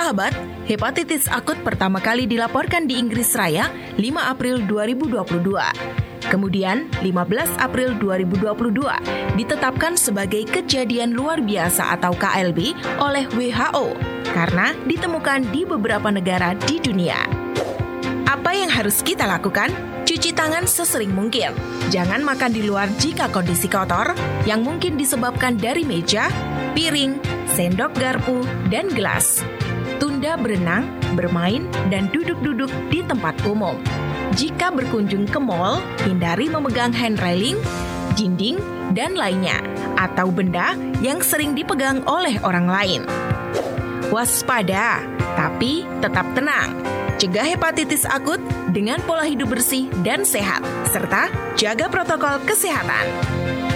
sahabat, hepatitis akut pertama kali dilaporkan di Inggris Raya 5 April 2022. Kemudian, 15 April 2022 ditetapkan sebagai kejadian luar biasa atau KLB oleh WHO karena ditemukan di beberapa negara di dunia. Apa yang harus kita lakukan? Cuci tangan sesering mungkin. Jangan makan di luar jika kondisi kotor, yang mungkin disebabkan dari meja, piring, sendok garpu, dan gelas. Tunda berenang, bermain, dan duduk-duduk di tempat umum. Jika berkunjung ke mall, hindari memegang hand railing, dinding, dan lainnya, atau benda yang sering dipegang oleh orang lain. Waspada, tapi tetap tenang. Cegah hepatitis akut dengan pola hidup bersih dan sehat, serta jaga protokol kesehatan.